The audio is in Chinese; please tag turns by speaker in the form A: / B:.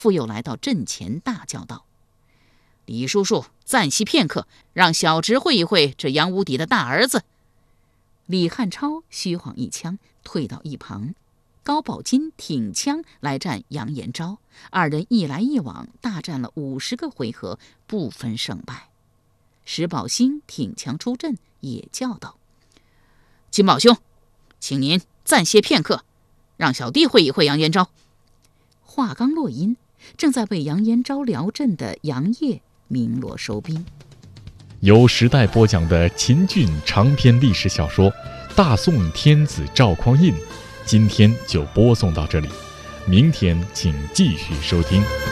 A: 复又来到阵前，大叫道：“李叔叔，暂息片刻，让小侄会一会这杨无敌的大儿子。”李汉超虚晃一枪，退到一旁。高宝金挺枪来战杨延昭，二人一来一往，大战了50个回合，不分胜败。石宝兴挺枪出阵，也叫道：“金宝兄，请您暂歇片刻，让小弟会一会杨延昭。”话刚落音，正在为杨延昭聊阵的杨业鸣锣收兵。
B: 由时代播讲的秦俊长篇历史小说《大宋天子赵匡胤》，今天就播送到这里，明天请继续收听。